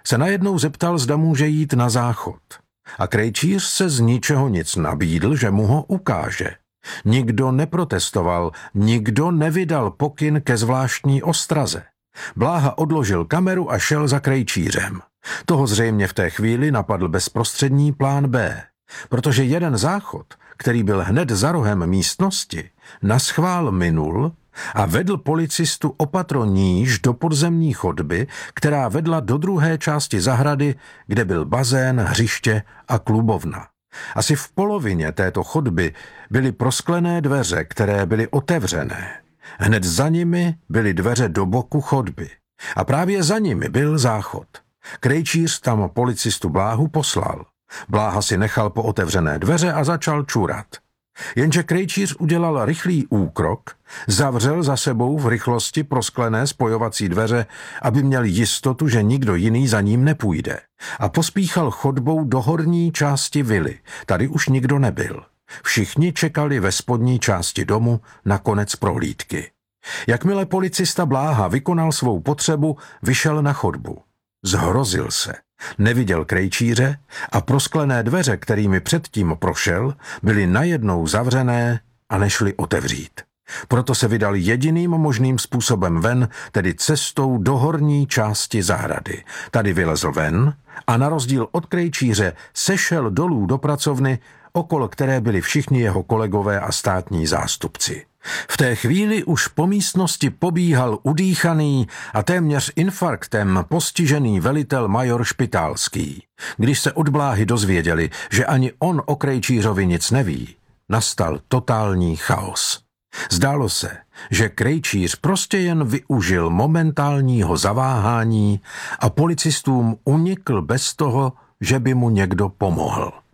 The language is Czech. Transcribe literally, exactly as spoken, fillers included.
se najednou zeptal, zda může jít na záchod. A Krejčíř se z ničeho nic nabídl, že mu ho ukáže. Nikdo neprotestoval, nikdo nevydal pokyn ke zvláštní ostraze. Bláha odložil kameru a šel za Krejčířem. Toho zřejmě v té chvíli napadl bezprostřední plán B, protože jeden záchod, který byl hned za rohem místnosti, naschvál minul a vedl policistu opatro níž do podzemní chodby, která vedla do druhé části zahrady, kde byl bazén, hřiště a klubovna. Asi v polovině této chodby byly prosklené dveře, které byly otevřené. Hned za nimi byly dveře do boku chodby. A právě za nimi byl záchod. Krejčíř tam policistu Bláhu poslal. Bláha si nechal po otevřené dveře a začal čurat. Jenže Krejčíř udělal rychlý úkrok, zavřel za sebou v rychlosti prosklené spojovací dveře, aby měl jistotu, že nikdo jiný za ním nepůjde. A pospíchal chodbou do horní části vily. Tady už nikdo nebyl. Všichni čekali ve spodní části domu na konec prohlídky. Jakmile policista Bláha vykonal svou potřebu, vyšel na chodbu. Zhrozil se. Neviděl Krejčíře a prosklené dveře, kterými předtím prošel, byly najednou zavřené a nešly otevřít. Proto se vydal jediným možným způsobem ven, tedy cestou do horní části zahrady. Tady vylezl ven a na rozdíl od Krejčíře sešel dolů do pracovny, okolo které byli všichni jeho kolegové a státní zástupci. V té chvíli už po místnosti pobíhal udýchaný a téměř infarktem postižený velitel major Špitálský. Když se od Bláhy dozvěděli, že ani on o Krejčířovi nic neví, nastal totální chaos. Zdálo se, že Krejčíř prostě jen využil momentálního zaváhání a policistům unikl bez toho, že by mu někdo pomohl.